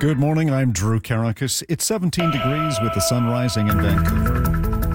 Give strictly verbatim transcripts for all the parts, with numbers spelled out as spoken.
Good morning, I'm Drew Karakis. It's seventeen degrees with the sun rising in Vancouver.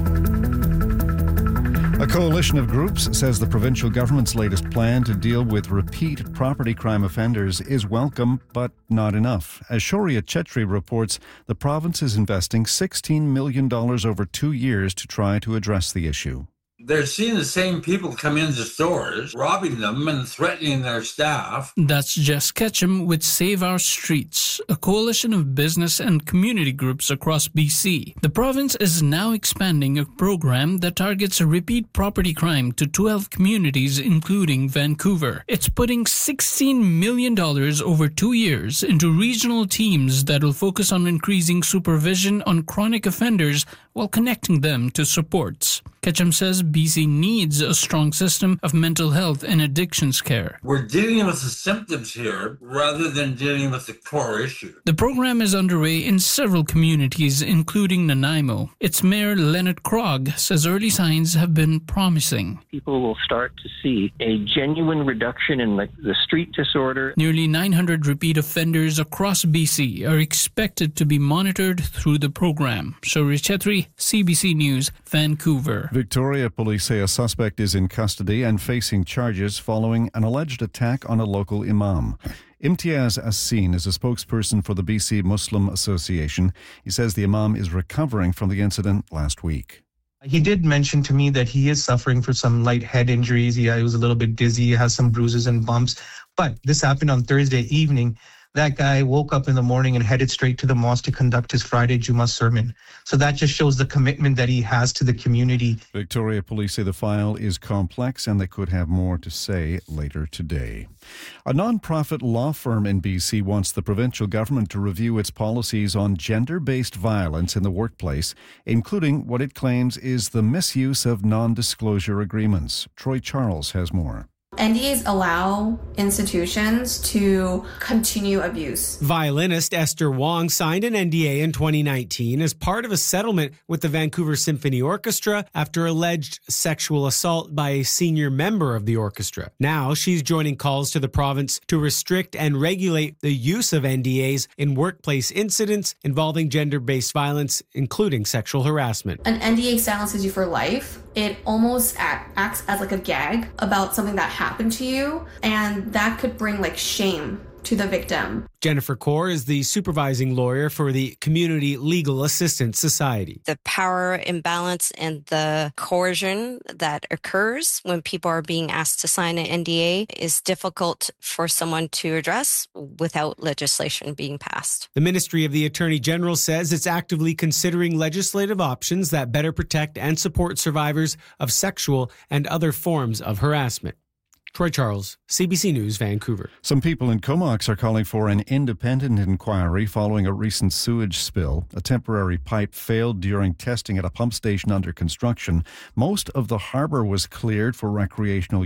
A coalition of groups says the provincial government's latest plan to deal with repeat property crime offenders is welcome, but not enough. As Shaurya Chetri reports, the province is investing sixteen million dollars over two years to try to address the issue. They're seeing the same people come into stores, robbing them and threatening their staff. That's Jess Ketchum with Save Our Streets, a coalition of business and community groups across B C. The province is now expanding a program that targets repeat property crime to twelve communities, including Vancouver. It's putting sixteen million dollars over two years into regional teams that will focus on increasing supervision on chronic offenders while connecting them to supports. Ketchum says B C needs a strong system of mental health and addictions care. We're dealing with the symptoms here rather than dealing with the core issue. The program is underway in several communities, including Nanaimo. Its mayor, Leonard Krog, says early signs have been promising. People will start to see a genuine reduction in like the street disorder. Nearly nine hundred repeat offenders across B C are expected to be monitored through the program. Shaurya Chetri, C B C News, Vancouver. Victoria police say a suspect is in custody and facing charges following an alleged attack on a local imam. Imtiaz Asin is a spokesperson for the B C Muslim Association. He says the imam is recovering from the incident last week. He did mention to me that he is suffering from some light head injuries. He, he was a little bit dizzy, he has some bruises and bumps. But this happened on Thursday evening. That guy woke up in the morning and headed straight to the mosque to conduct his Friday Jummah sermon. So that just shows the commitment that he has to the community. Victoria police say the file is complex and they could have more to say later today. A non-profit law firm in B C wants the provincial government to review its policies on gender-based violence in the workplace, including what it claims is the misuse of non-disclosure agreements. Troy Charles has more. N D As allow institutions to continue abuse. Violinist Esther Wong signed an N D A in twenty nineteen as part of a settlement with the Vancouver Symphony Orchestra after alleged sexual assault by a senior member of the orchestra. Now she's joining calls to the province to restrict and regulate the use of N D As in workplace incidents involving gender-based violence, including sexual harassment. An N D A silences you for life. It almost act, acts as like a gag about something that happened to you, and that could bring like shame to the victim. Jennifer Kaur is the supervising lawyer for the Community Legal Assistance Society. The power imbalance and the coercion that occurs when people are being asked to sign an N D A is difficult for someone to address without legislation being passed. The Ministry of the Attorney General says it's actively considering legislative options that better protect and support survivors of sexual and other forms of harassment. Troy Charles, C B C News, Vancouver. Some people in Comox are calling for an independent inquiry following a recent sewage spill. A temporary pipe failed during testing at a pump station under construction. Most of the harbour was cleared for recreational